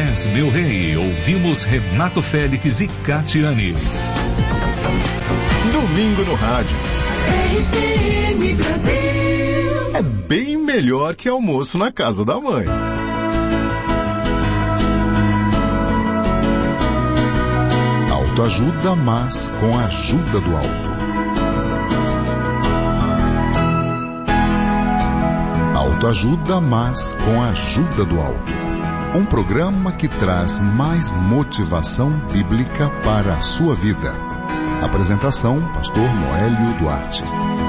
és meu rei. Ouvimos Renato Félix e Catiane. Domingo no rádio. RCM Brasil. É bem melhor que almoço na casa da mãe. Autoajuda, mas com a ajuda do alto. Autoajuda, mas com a ajuda do alto. Um programa que traz mais motivação bíblica para a sua vida. Apresentação, Pastor Noélio Duarte.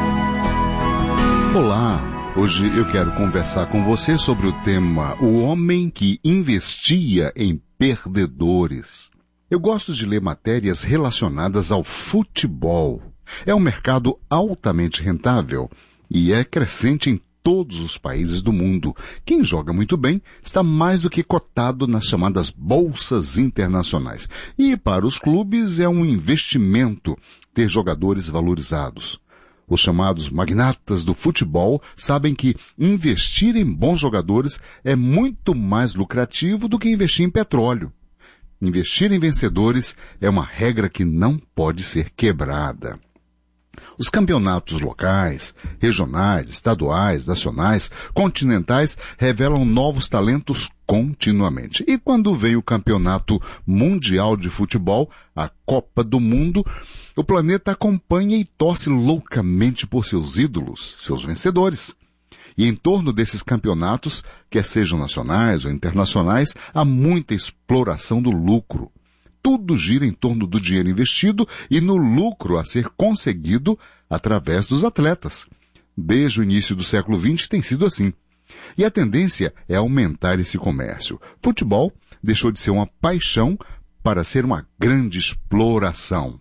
Olá, hoje eu quero conversar com você sobre o tema O Homem que Investia em Perdedores. Eu gosto de ler matérias relacionadas ao futebol. É um mercado altamente rentável e é crescente em todos os países do mundo. Quem joga muito bem está mais do que cotado nas chamadas bolsas internacionais. E para os clubes é um investimento ter jogadores valorizados. Os chamados magnatas do futebol sabem que investir em bons jogadores é muito mais lucrativo do que investir em petróleo. Investir em vencedores é uma regra que não pode ser quebrada. Os campeonatos locais, regionais, estaduais, nacionais, continentais revelam novos talentos continuamente. E quando vem o campeonato mundial de futebol, a Copa do Mundo, o planeta acompanha e torce loucamente por seus ídolos, seus vencedores. E em torno desses campeonatos, quer sejam nacionais ou internacionais, há muita exploração do lucro. Tudo gira em torno do dinheiro investido e no lucro a ser conseguido através dos atletas. Desde o início do século XX tem sido assim. E a tendência é aumentar esse comércio. Futebol deixou de ser uma paixão para ser uma grande exploração.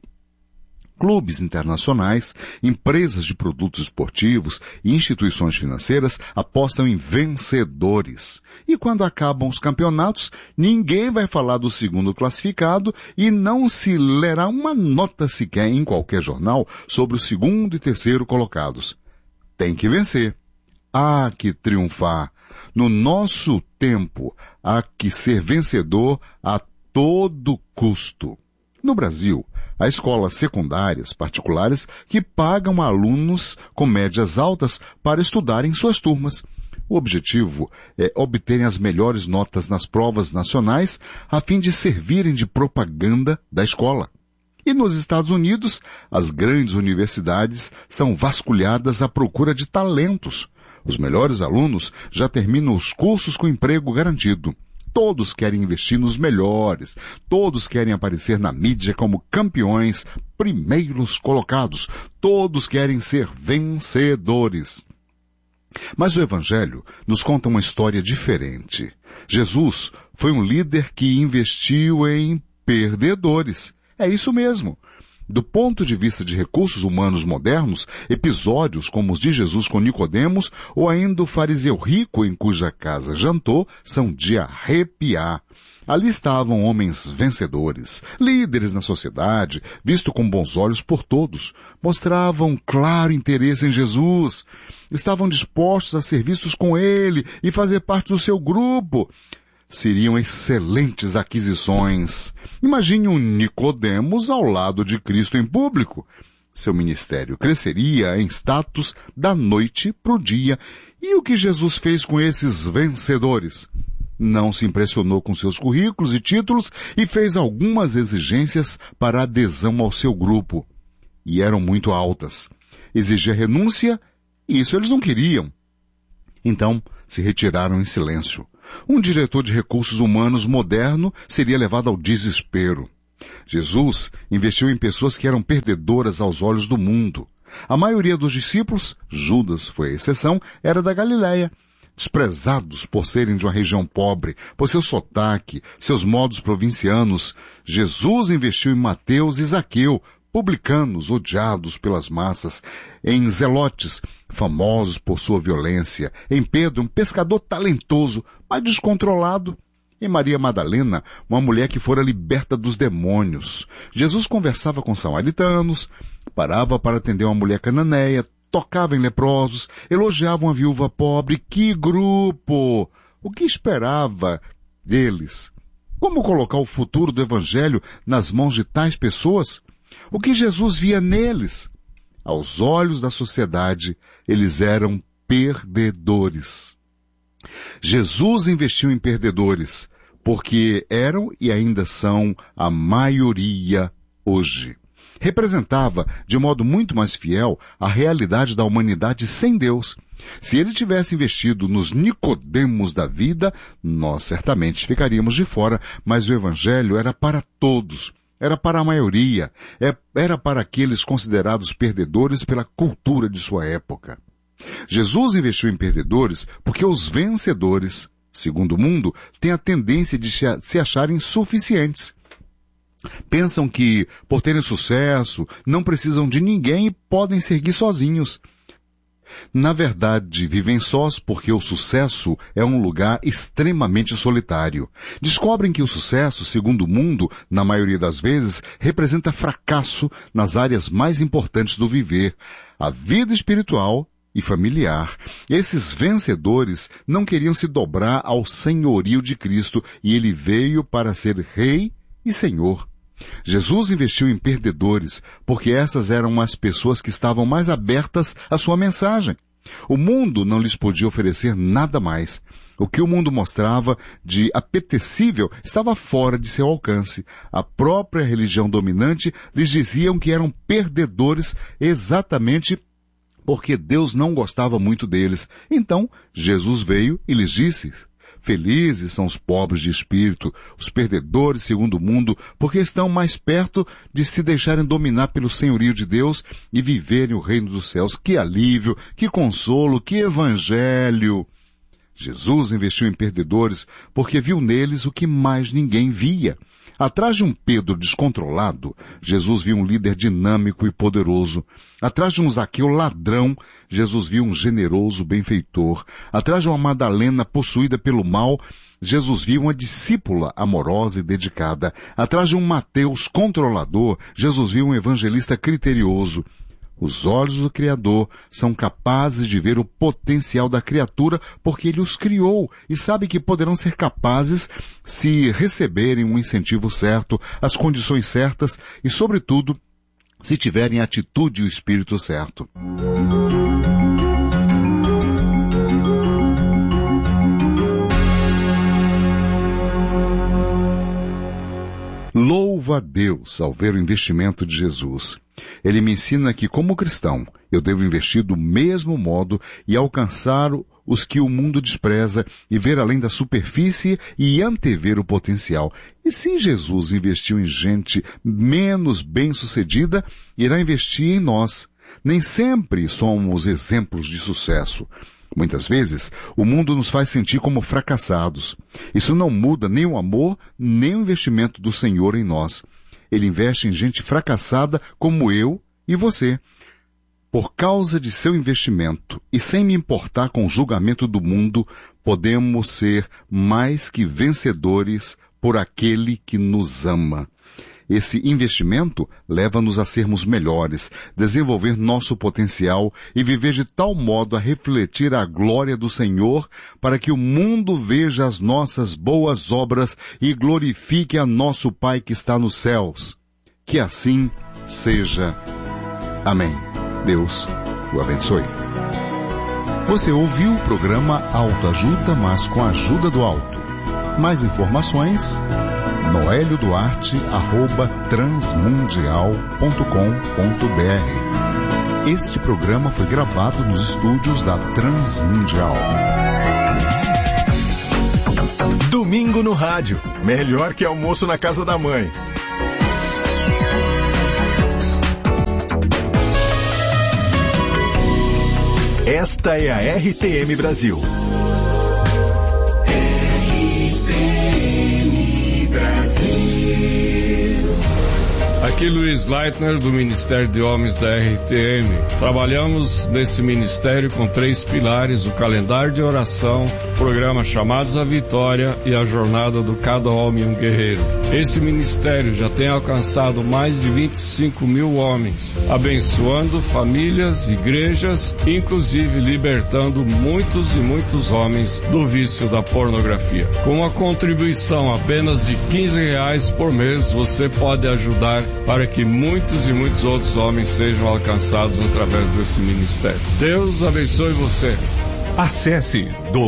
Clubes internacionais, empresas de produtos esportivos e instituições financeiras apostam em vencedores. E quando acabam os campeonatos, ninguém vai falar do segundo classificado e não se lerá uma nota sequer em qualquer jornal sobre o segundo e terceiro colocados. Tem que vencer. Há que triunfar. No nosso tempo, há que ser vencedor a todo custo. No Brasil, há escolas secundárias particulares que pagam alunos com médias altas para estudar em suas turmas. O objetivo é obterem as melhores notas nas provas nacionais a fim de servirem de propaganda da escola. E nos Estados Unidos, as grandes universidades são vasculhadas à procura de talentos. Os melhores alunos já terminam os cursos com emprego garantido. Todos querem investir nos melhores. Todos querem aparecer na mídia como campeões, primeiros colocados. Todos querem ser vencedores. Mas o Evangelho nos conta uma história diferente. Jesus foi um líder que investiu em perdedores. É isso mesmo. Do ponto de vista de recursos humanos modernos, episódios como os de Jesus com Nicodemos ou ainda o fariseu rico em cuja casa jantou são de arrepiar. Ali estavam homens vencedores, líderes na sociedade, visto com bons olhos por todos. Mostravam claro interesse em Jesus. Estavam dispostos a ser vistos com ele e fazer parte do seu grupo. Seriam excelentes aquisições. Imagine um Nicodemos ao lado de Cristo em público. Seu ministério cresceria em status da noite para o dia. E o que Jesus fez com esses vencedores? Não se impressionou com seus currículos e títulos e fez algumas exigências para adesão ao seu grupo. E eram muito altas. Exigia renúncia e isso eles não queriam. Então se retiraram em silêncio. Um diretor de recursos humanos moderno seria levado ao desespero. Jesus investiu em pessoas que eram perdedoras aos olhos do mundo. A maioria dos discípulos, Judas foi a exceção, era da Galileia. Desprezados por serem de uma região pobre, por seu sotaque, seus modos provincianos, Jesus investiu em Mateus e Zaqueu, publicanos odiados pelas massas, em Zelotes, famosos por sua violência, em Pedro, um pescador talentoso, mas descontrolado, em Maria Madalena, uma mulher que fora liberta dos demônios. Jesus conversava com samaritanos, parava para atender uma mulher cananeia, tocava em leprosos, elogiava uma viúva pobre. Que grupo! O que esperava deles? Como colocar o futuro do Evangelho nas mãos de tais pessoas? O que Jesus via neles? Aos olhos da sociedade, eles eram perdedores. Jesus investiu em perdedores, porque eram e ainda são a maioria hoje. Representava, de modo muito mais fiel, a realidade da humanidade sem Deus. Se ele tivesse investido nos Nicodemos da vida, nós certamente ficaríamos de fora, mas o Evangelho era para todos, era para a maioria, era para aqueles considerados perdedores pela cultura de sua época. Jesus investiu em perdedores porque os vencedores, segundo o mundo, têm a tendência de se acharem suficientes. Pensam que, por terem sucesso, não precisam de ninguém e podem seguir sozinhos. Na verdade, vivem sós porque o sucesso é um lugar extremamente solitário. Descobrem que o sucesso, segundo o mundo, na maioria das vezes, representa fracasso nas áreas mais importantes do viver, a vida espiritual e familiar. Esses vencedores não queriam se dobrar ao senhorio de Cristo e ele veio para ser Rei e Senhor. Jesus investiu em perdedores, porque essas eram as pessoas que estavam mais abertas à sua mensagem. O mundo não lhes podia oferecer nada mais. O que o mundo mostrava de apetecível estava fora de seu alcance. A própria religião dominante lhes diziam que eram perdedores exatamente porque Deus não gostava muito deles. Então, Jesus veio e lhes disse: felizes são os pobres de espírito, os perdedores segundo o mundo, porque estão mais perto de se deixarem dominar pelo senhorio de Deus e viverem o reino dos céus. Que alívio, que consolo, que evangelho! Jesus investiu em perdedores porque viu neles o que mais ninguém via. Atrás de um Pedro descontrolado, Jesus viu um líder dinâmico e poderoso. Atrás de um Zaqueu ladrão, Jesus viu um generoso benfeitor. Atrás de uma Madalena possuída pelo mal, Jesus viu uma discípula amorosa e dedicada. Atrás de um Mateus controlador, Jesus viu um evangelista criterioso. Os olhos do Criador são capazes de ver o potencial da criatura porque Ele os criou e sabe que poderão ser capazes se receberem um incentivo certo, as condições certas e, sobretudo, se tiverem a atitude e o espírito certo. Louvo a Deus ao ver o investimento de Jesus. Ele me ensina que, como cristão, eu devo investir do mesmo modo e alcançar os que o mundo despreza e ver além da superfície e antever o potencial. E se Jesus investiu em gente menos bem-sucedida, irá investir em nós. Nem sempre somos exemplos de sucesso. Muitas vezes, o mundo nos faz sentir como fracassados. Isso não muda nem o amor, nem o investimento do Senhor em nós. Ele investe em gente fracassada como eu e você. Por causa de seu investimento, e sem me importar com o julgamento do mundo, podemos ser mais que vencedores por aquele que nos ama. Esse investimento leva-nos a sermos melhores, desenvolver nosso potencial e viver de tal modo a refletir a glória do Senhor para que o mundo veja as nossas boas obras e glorifique a nosso Pai que está nos céus. Que assim seja. Amém. Deus o abençoe. Você ouviu o programa Autoajuda, mas com a ajuda do alto. Mais informações, noelioduarte@transmundial.com.br. Este programa foi gravado nos estúdios da Transmundial. Domingo no rádio. Melhor que almoço na casa da mãe. Esta é a RTM Brasil. RTM Brasil. Aqui Luiz Leitner, do Ministério de Homens da RTM. Trabalhamos nesse ministério com 3 pilares: o calendário de oração, o programa Chamados à Vitória e a jornada do Cada Homem um Guerreiro. Esse ministério já tem alcançado mais de 25 mil homens, abençoando famílias, igrejas, inclusive libertando muitos e muitos homens do vício da pornografia. Com uma contribuição apenas de R$15 por mês, você pode ajudar para que muitos e muitos outros homens sejam alcançados através desse ministério. Deus abençoe você. Acesse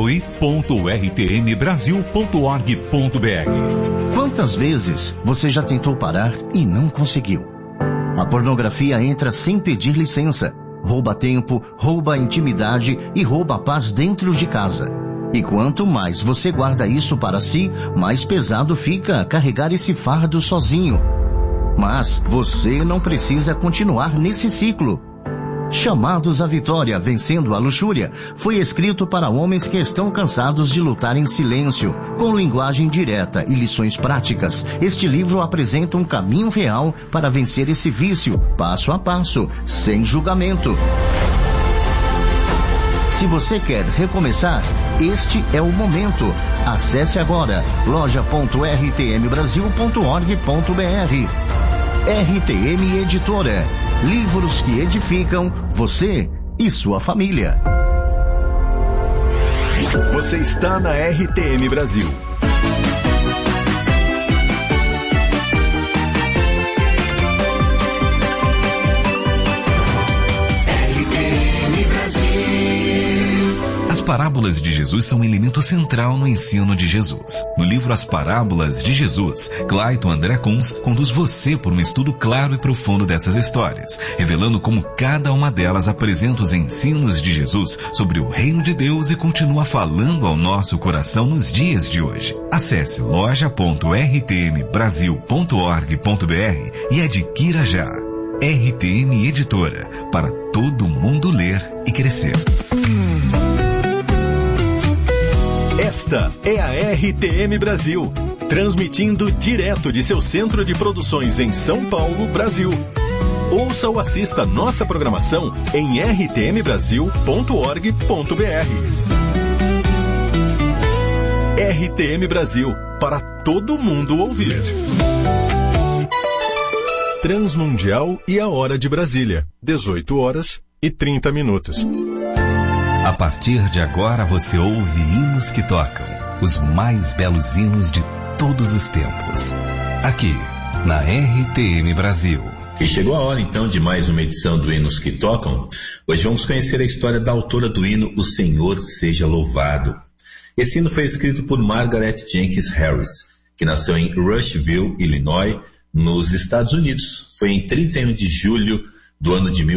doe.rtmbrasil.org.br. Quantas vezes você já tentou parar e não conseguiu? A pornografia entra sem pedir licença, rouba tempo, rouba intimidade e rouba a paz dentro de casa. E quanto mais você guarda isso para si, mais pesado fica carregar esse fardo sozinho. Mas você não precisa continuar nesse ciclo. Chamados à Vitória, Vencendo a Luxúria, foi escrito para homens que estão cansados de lutar em silêncio, com linguagem direta e lições práticas. Este livro apresenta um caminho real para vencer esse vício, passo a passo, sem julgamento. Se você quer recomeçar, este é o momento. Acesse agora loja.rtmbrasil.org.br. RTM Editora. Livros que edificam você e sua família. Você está na RTM Brasil. As parábolas de Jesus são um elemento central no ensino de Jesus. No livro As Parábolas de Jesus, Clayton André Kunz conduz você por um estudo claro e profundo dessas histórias, revelando como cada uma delas apresenta os ensinos de Jesus sobre o reino de Deus e continua falando ao nosso coração nos dias de hoje. Acesse loja.rtmbrasil.org.br e adquira já. RTM Editora, para todo mundo ler e crescer. Esta é a RTM Brasil, transmitindo direto de seu centro de produções em São Paulo, Brasil. Ouça ou assista nossa programação em rtmbrasil.org.br. RTM Brasil, para todo mundo ouvir. Transmundial e a Hora de Brasília, 18h30. A partir de agora você ouve hinos que tocam, os mais belos hinos de todos os tempos. Aqui, na RTM Brasil. E chegou a hora então de mais uma edição do Hinos que Tocam. Hoje vamos conhecer a história da autora do hino O Senhor Seja Louvado. Esse hino foi escrito por Margaret Jenkins Harris, que nasceu em Rushville, Illinois, nos Estados Unidos. Foi em 31 de julho do ano de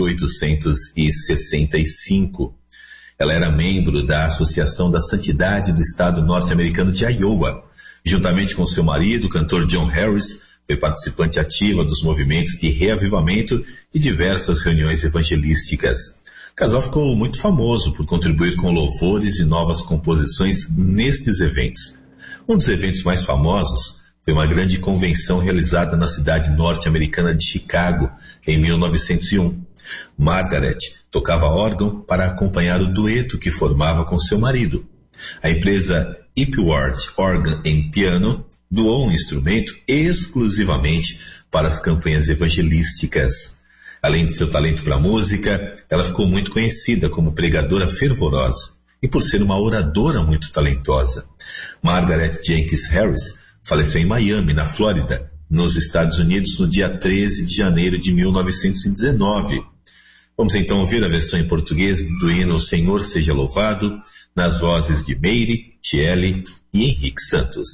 1865. Ela era membro da Associação da Santidade do Estado norte-americano de Iowa. Juntamente com seu marido, o cantor John Harris, foi participante ativa dos movimentos de reavivamento e diversas reuniões evangelísticas. O casal ficou muito famoso por contribuir com louvores e novas composições nestes eventos. Um dos eventos mais famosos foi uma grande convenção realizada na cidade norte-americana de Chicago, em 1901. Margaret tocava órgão para acompanhar o dueto que formava com seu marido. A empresa Ipward Organ and Piano doou um instrumento exclusivamente para as campanhas evangelísticas. Além de seu talento para a música, ela ficou muito conhecida como pregadora fervorosa e por ser uma oradora muito talentosa. Margaret Jenkins Harris faleceu em Miami, na Flórida, nos Estados Unidos, no dia 13 de janeiro de 1919. Vamos então ouvir a versão em português do hino O Senhor Seja Louvado, nas vozes de Meire, Tiele e Henrique Santos.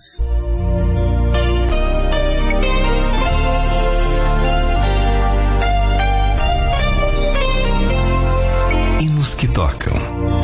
Hinos que tocam.